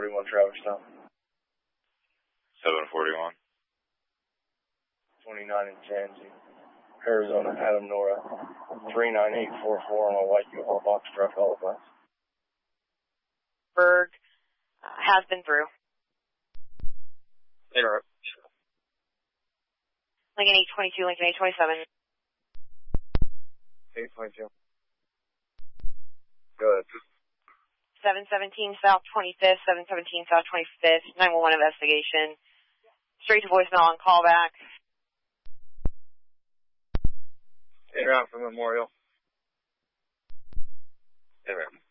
741 Traverse Town. 741. 29 in Tansy, Arizona, Adam Nora, 39844 on a white U-Haul box truck, Halifax. Berg has been through. Interrupt. Lincoln 822, Lincoln 827. 822. Go ahead. 717 South 25th, 717 South 25th, 911 investigation. Straight to voicemail on callback. You're out for Memorial. Interrupt.